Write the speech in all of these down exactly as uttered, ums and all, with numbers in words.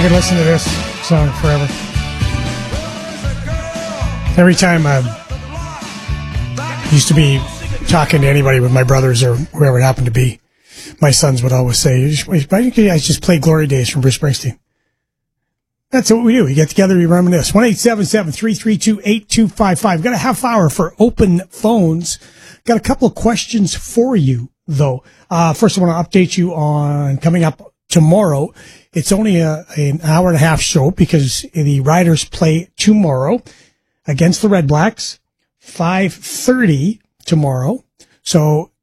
I could listen to this song forever. Every time I used to be talking to anybody with my brothers or whoever it happened to be, my sons would always say, why don't you guys just play Glory Days from Bruce Springsteen? That's what we do. We get together, we reminisce. one eight seven seven, three three two, eight two five five. Got a half hour for open phones. Got a couple of questions for you, though. Uh, first, I want to update you on coming up tomorrow. It's only a, an hour and a half show because the Riders play tomorrow against the Red Blacks, five thirty tomorrow. So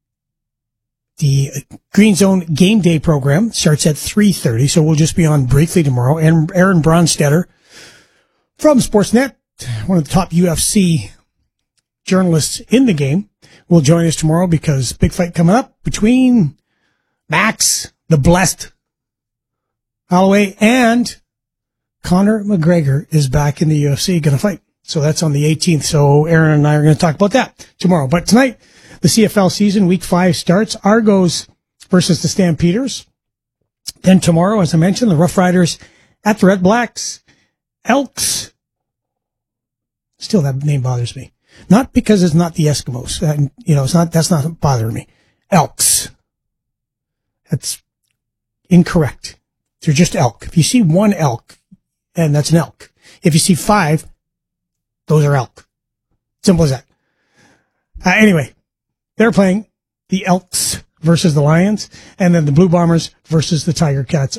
the Green Zone game day program starts at three thirty, so we'll just be on briefly tomorrow. And Aaron Bronstetter from Sportsnet, one of the top U F C journalists in the game, will join us tomorrow because big fight coming up between Max, the Blessed Holloway, and Conor McGregor is back in the U F C, going to fight. So that's on the eighteenth. So Aaron and I are going to talk about that tomorrow. But tonight, the C F L season, week five starts. Argos versus the Stampeders. Then tomorrow, as I mentioned, the Rough Riders at the Red Blacks. Elks. Still, that name bothers me. Not because it's not the Eskimos. Uh, you know, it's not, that's not bothering me. Elks. That's incorrect. They're just elk. If you see one elk, and that's an elk. If you see five, those are elk. Simple as that. Uh, anyway, they're playing the Elks versus the Lions, and then the Blue Bombers versus the Tiger Cats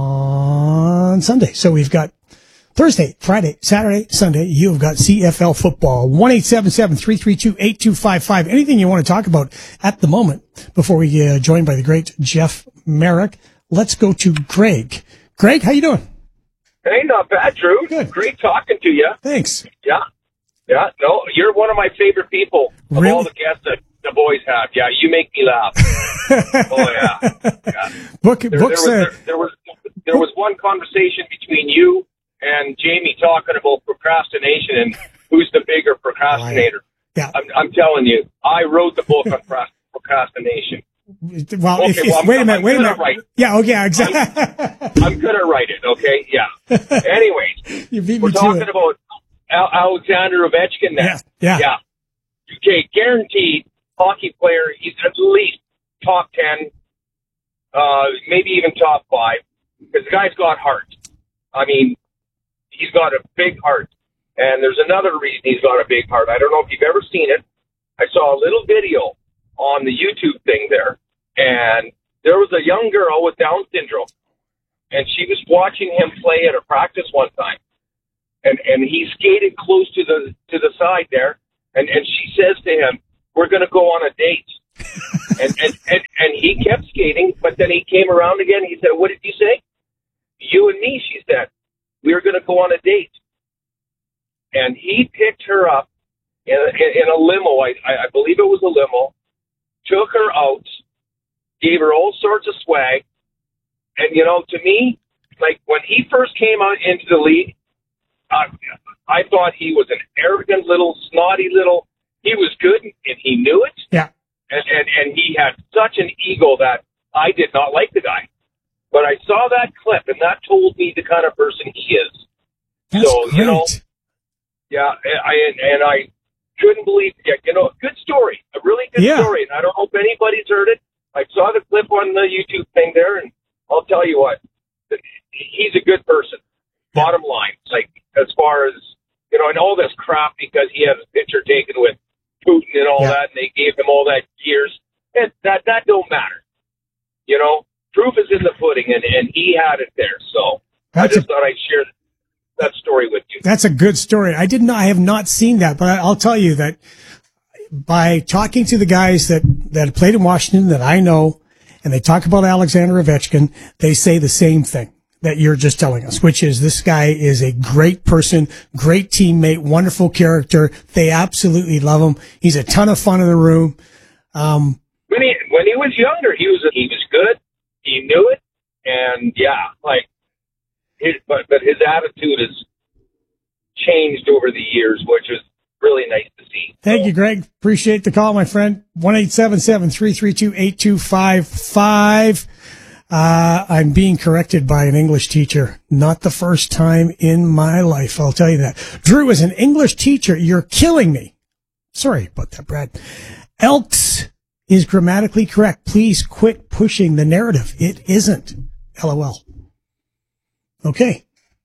on Sunday. So we've got Thursday, Friday, Saturday, Sunday. You've got C F L football. one eight seven seven, three three two, eight two five five. Anything you want to talk about at the moment before we get uh, joined by the great Jeff Merrick. Let's go to Greg. Greg, how you doing? Hey, not bad, Drew. Good. Great talking to you. Thanks. Yeah. Yeah. No, you're one of my favorite people of Really? all the guests that the boys have. Yeah, you make me laugh. Oh, yeah. yeah. Book, There, books, there, was, uh, there, there was there was one conversation between you and Jamie talking about procrastination and who's the bigger procrastinator. yeah. I'm, I'm telling you, I wrote the book on procrastination. Well, Okay, if, if, well, I'm- wait a minute, I'm wait a gonna minute. write. Yeah, oh, yeah, exactly. I'm going to write it, okay? Yeah. Anyways, You beat me we're to talking it. about Al- Alexander Ovechkin now. Yeah, yeah. Yeah. Okay, guaranteed hockey player. He's at least top ten, uh, maybe even top five, because the guy's got heart. I mean, he's got a big heart. And there's another reason he's got a big heart. I don't know if you've ever seen it. I saw a little video on the YouTube thing there, and there was a young girl with Down syndrome, and she was watching him play at a practice one time, and and he skated close to the to the side there, and and she says to him, "We're going to go on a date," and, and and and he kept skating, but then he came around again. He said, "What did you say?" "You and me," she said. "We were going to go on a date," and he picked her up in a, in a limo. I I believe it was a limo. Took her out, gave her all sorts of swag. And, you know, to me, like when he first came out into the league, uh, I thought he was an arrogant little, snotty little, he was good and he knew it. Yeah. And, and, and he had such an ego that I did not like the guy. But I saw that clip and that told me the kind of person he is. That's so, great. you know, yeah, I, and, and I couldn't believe it. You know, good story, a really good Yeah. story. And I don't know if anybody's heard it. I saw the clip on the YouTube thing there, and I'll tell you what, he's a good person. Bottom line, like as far as, you know, and all this crap because he had his picture taken with Putin and all Yeah. that, and they gave him all that years. And that, that don't matter. You know, proof is in the pudding, and, and he had it there. So That's I just a- thought I'd share that story with you. That's a good story. I did not, I have not seen that, but I, I'll tell you that by talking to the guys that, that played in Washington that I know, and they talk about Alexander Ovechkin, they say the same thing that you're just telling us, which is this guy is a great person, great teammate, wonderful character. They absolutely love him. He's a ton of fun in the room. Um, When he when he was younger, he was he was good. He knew it, and yeah, like his but but his attitude has changed over the years, which is really nice to see. Thank you, Greg. Appreciate the call, my friend. one eight seven seven, three three two, eight two five five. Uh, I'm being corrected by an English teacher. Not the first time in my life, I'll tell you that. Drew, as an English teacher, you're killing me. Sorry about that, Brad. Elks is grammatically correct. Please quit pushing the narrative. It isn't. LOL. Okay.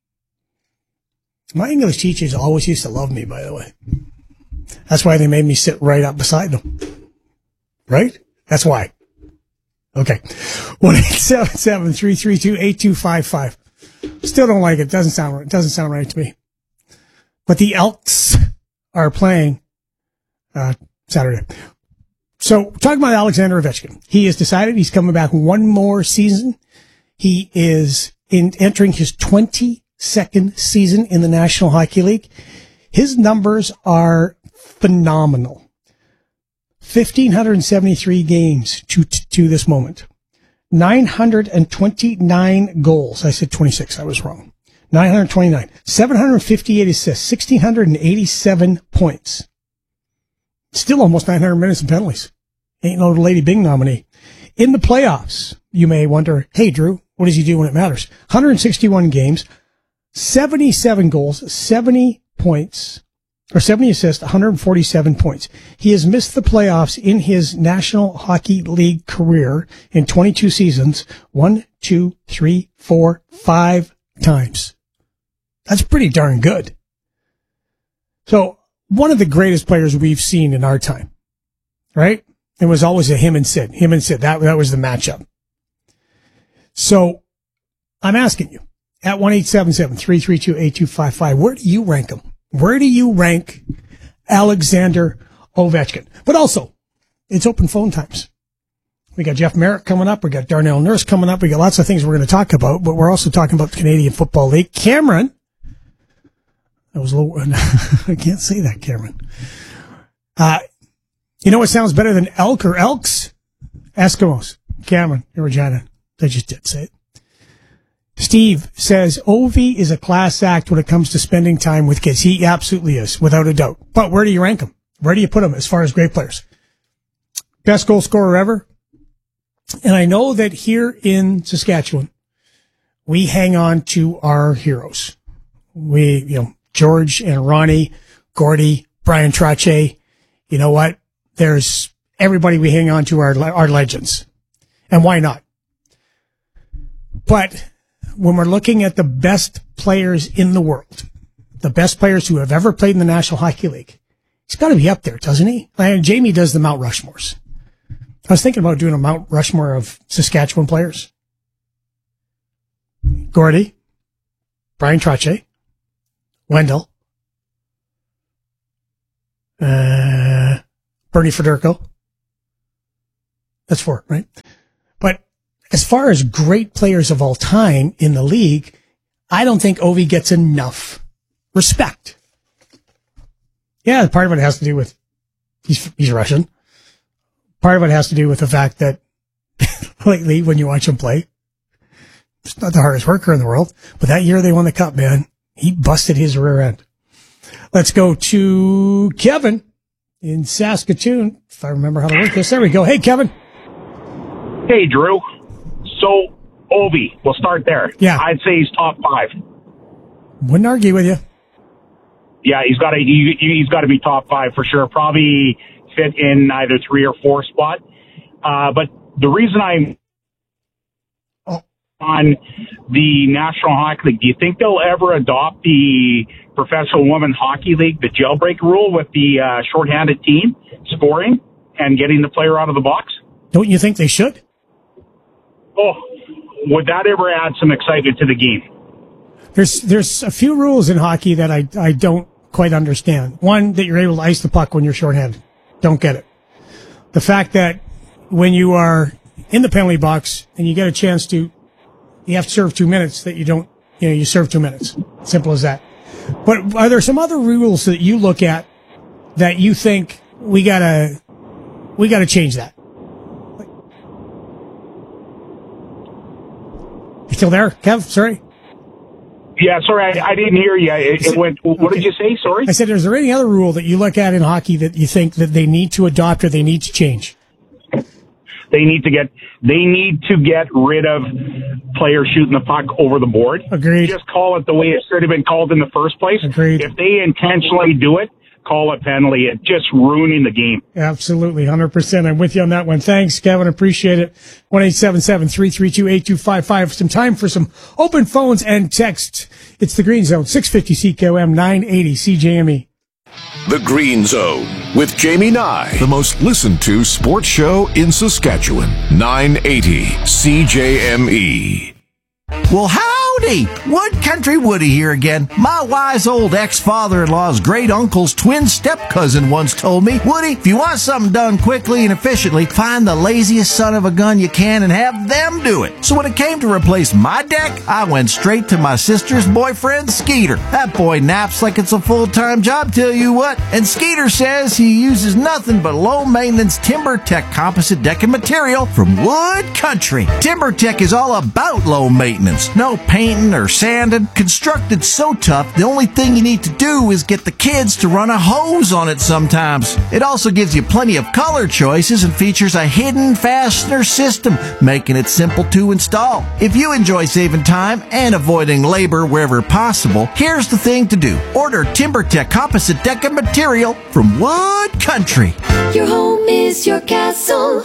My English teachers always used to love me, by the way. That's why they made me sit right up beside them. Right? That's why. Okay. one eight seven seven, three three two, eight two five five. Still don't like it. Doesn't sound right. Doesn't sound right to me. But the Elks are playing uh Saturday. So, talking about Alexander Ovechkin. He has decided he's coming back one more season. He is in entering his twenty-second season in the National Hockey League. His numbers are phenomenal. one thousand five hundred seventy-three games to, to this moment. nine hundred twenty-nine goals. I said twenty-six. I was wrong. nine hundred twenty-nine. seven hundred fifty-eight assists. one thousand six hundred eighty-seven points. Still almost nine hundred minutes and penalties. Ain't no Lady Bing nominee. In the playoffs, you may wonder, hey, Drew, what does he do when it matters? one hundred sixty-one games, seventy-seven goals, seventy points, or seventy assists, one hundred forty-seven points. He has missed the playoffs in his National Hockey League career in twenty-two seasons, one, two, three, four, five times. That's pretty darn good. So, one of the greatest players we've seen in our time, right? It was always a him and Sid. Him and Sid. That, that was the matchup. So, I'm asking you, at one eight seven seven, three three two, eight two five five, where do you rank him? Where do you rank Alexander Ovechkin? But also, it's open phone times. We got Jeff Merrick coming up. We got Darnell Nurse coming up. We got lots of things we're going to talk about, but we're also talking about the Canadian Football League. Cameron. I was a little, I can't say that, Cameron. Uh, you know what sounds better than elk or elks? Eskimos. Cameron, in Regina. I just did say it. Steve says, Ovi is a class act when it comes to spending time with kids. He absolutely is, without a doubt. But where do you rank him? Where do you put him as far as great players? Best goal scorer ever? And I know that here in Saskatchewan, we hang on to our heroes. We, you know, George and Ronnie, Gordy, Brian Trache. You know what? There's everybody we hang on to are our legends. And why not? But when we're looking at the best players in the world, the best players who have ever played in the National Hockey League, he's got to be up there, doesn't he? And Jamie does the Mount Rushmores. I was thinking about doing a Mount Rushmore of Saskatchewan players. Gordy, Brian Trache, Wendell, uh, Bernie Federko. That's four, right? But as far as great players of all time in the league, I don't think Ovi gets enough respect. Yeah, part of it has to do with he's he's Russian. Part of it has to do with the fact that lately, when you watch him play, he's not the hardest worker in the world. But that year they won the cup, man. He busted his rear end. Let's go to Kevin in Saskatoon, if I remember how to work this. There we go. Hey, Kevin. Hey, Drew. So, Ovi, we'll start there. Yeah. I'd say he's top five. Wouldn't argue with you. Yeah, he's got to he, he's got to be top five for sure. Probably fit in either three or four spot. Uh, but the reason I'm oh. on the National Hockey League, do you think they'll ever adopt the Professional Women's Hockey League, the jailbreak rule with the uh, shorthanded team scoring and getting the player out of the box? Don't you think they should? Oh, would that ever add some excitement to the game? There's there's a few rules in hockey that I, I don't quite understand. One, that you're able to ice the puck when you're shorthanded. Don't get it. The fact that when you are in the penalty box and you get a chance to, you have to serve two minutes, that you don't, you know, you serve two minutes. Simple as that. But are there some other rules that you look at that you think we gotta, we gotta change that? You still there, Kev? Sorry. Yeah, sorry, I, I didn't hear you. It, it went, what okay. did you say? Sorry? I said, is there any other rule that you look at in hockey that you think that they need to adopt or they need to change? They need to get they need to get rid of players shooting the puck over the board. Agreed. Just call it the way it should have been called in the first place. Agreed. If they intentionally do it, call it penalty. It's just ruining the game. Absolutely, one hundred percent. I'm with you on that one. Thanks, Kevin. Appreciate it. one eight seven seven, three three two, eight two five five. Some time for some open phones and text. It's the Green Zone, six fifty C K O M, nine eighty C J M E. The Green Zone with Jamie Nye, the most listened to sports show in Saskatchewan. nine eighty C J M E. Well, howdy! Wood Country Woody here again. My wise old ex-father-in-law's great-uncle's twin step-cousin once told me, Woody, if you want something done quickly and efficiently, find the laziest son of a gun you can and have them do it. So when it came to replace my deck, I went straight to my sister's boyfriend, Skeeter. That boy naps like it's a full-time job, tell you what. And Skeeter says he uses nothing but low-maintenance TimberTech composite decking material from Wood Country. TimberTech is all about low maintenance. No painting or sanding. Constructed so tough, the only thing you need to do is get the kids to run a hose on it sometimes. It also gives you plenty of color choices and features a hidden fastener system, making it simple to install. If you enjoy saving time and avoiding labor wherever possible, here's the thing to do. Order TimberTech composite decking material from Wood Country. Your home is your castle.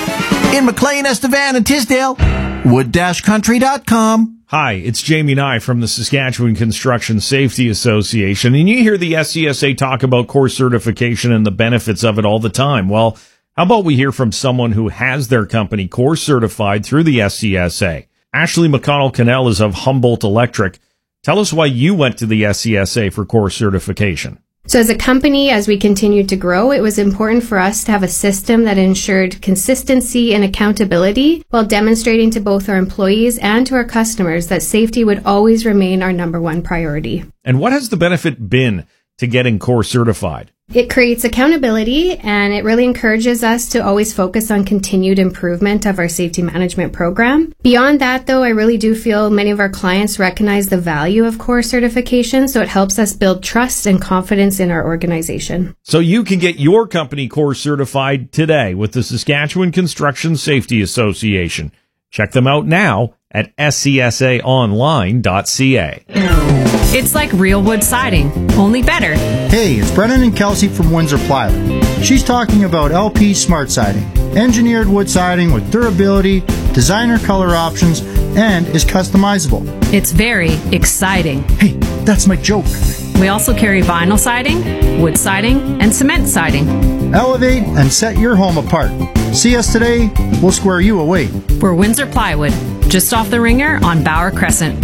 In McLean, Estevan, and Tisdale, wood country dot com. Hi, it's Jamie Nye from the Saskatchewan Construction Safety Association, and you hear the S C S A talk about core certification and the benefits of it all the time. Well, how about we hear from someone who has their company core certified through the S C S A? Ashley McConnell-Cannell is of Humboldt Electric. Tell us why you went to the S C S A for core certification. So as a company, as we continued to grow, it was important for us to have a system that ensured consistency and accountability while demonstrating to both our employees and to our customers that safety would always remain our number one priority. And what has the benefit been to getting core certified? It creates accountability, and it really encourages us to always focus on continued improvement of our safety management program. Beyond that, though, I really do feel many of our clients recognize the value of core certification, so it helps us build trust and confidence in our organization. So you can get your company core certified today with the Saskatchewan Construction Safety Association. Check them out now at s c s a online dot c a. It's like real wood siding, only better. Hey, it's Brennan and Kelsey from Windsor Plywood. She's talking about L P Smart Siding, engineered wood siding with durability, designer color options, and is customizable. It's very exciting. Hey, that's my joke. We also carry vinyl siding, wood siding, and cement siding. Elevate and set your home apart. See us today, we'll square you away. We're Windsor Plywood, just off the Ringer on Bauer Crescent.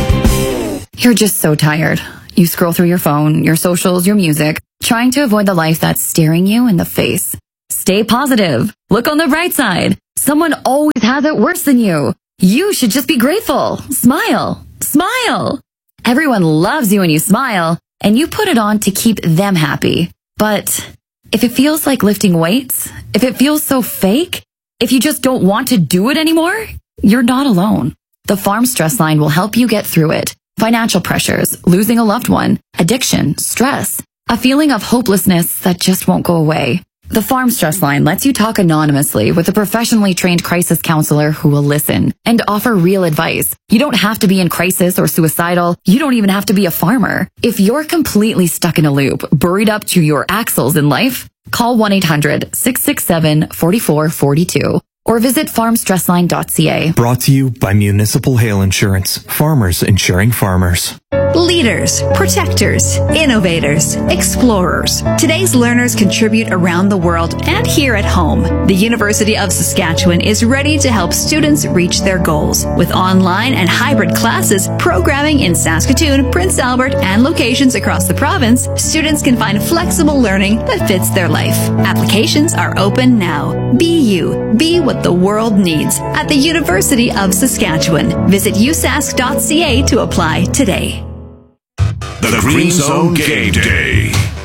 You're just so tired. You scroll through your phone, your socials, your music, trying to avoid the life that's staring you in the face. Stay positive. Look on the bright side. Someone always has it worse than you. You should just be grateful. Smile. Smile. Everyone loves you when you smile, and you put it on to keep them happy. But if it feels like lifting weights, if it feels so fake, if you just don't want to do it anymore, you're not alone. The Farm Stress Line will help you get through it. Financial pressures, losing a loved one, addiction, stress, a feeling of hopelessness that just won't go away. The Farm Stress Line lets you talk anonymously with a professionally trained crisis counselor who will listen and offer real advice. You don't have to be in crisis or suicidal. You don't even have to be a farmer. If you're completely stuck in a loop, buried up to your axles in life, call one eight hundred, six six seven, four four four two or visit farm stress line dot c a. Brought to you by Municipal Hail Insurance. Farmers insuring farmers. Leaders, protectors, innovators, explorers. Today's learners contribute around the world and here at home. The University of Saskatchewan is ready to help students reach their goals. With online and hybrid classes, programming in Saskatoon, Prince Albert, and locations across the province, students can find flexible learning that fits their life. Applications are open now. Be you. Be what the world needs at the University of Saskatchewan. Visit u sask dot c a to apply today. The Green Zone Game Day.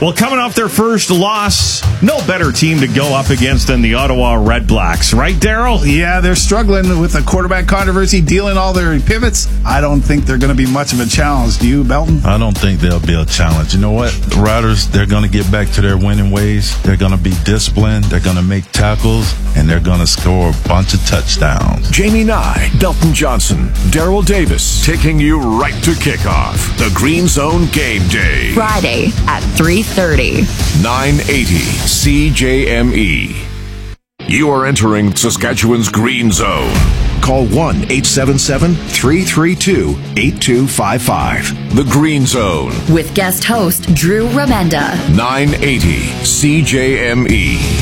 Well, coming off their first loss, no better team to go up against than the Ottawa Red Blacks, right, Daryl? Yeah, they're struggling with the quarterback controversy, dealing all their pivots. I don't think they're going to be much of a challenge. Do you, Belton? I don't think they'll be a challenge. You know what? The Riders, they're going to get back to their winning ways. They're going to be disciplined. They're going to make tackles, and they're going to score a bunch of touchdowns. Jamie Nye, Belton Johnson, Daryl Davis, taking you right to kickoff. The Green Zone Game Day. Friday at three thirty. nine eighty C J M E. You are entering Saskatchewan's Green Zone. Call one eight seven seven, three three two, eight two five five. The Green Zone. With guest host Drew Remenda. nine eighty C J M E.